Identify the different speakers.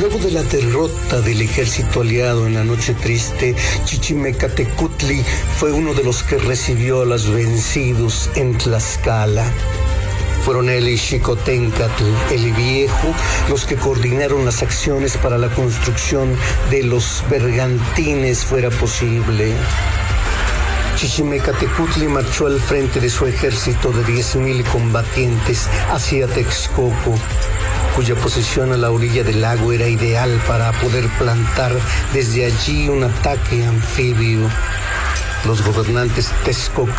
Speaker 1: Luego de la derrota del ejército aliado en la Noche Triste, Chichimecatecutli fue uno de los que recibió a los vencidos en Tlaxcala. Fueron él y Xicoténcatl, el Viejo, los que coordinaron las acciones para la construcción de los bergantines fuera posible. Chichimecatecutli marchó al frente de su ejército de 10,000 combatientes hacia Texcoco, cuya posición a la orilla del lago era ideal para poder plantar desde allí un ataque anfibio. Los gobernantes texcocas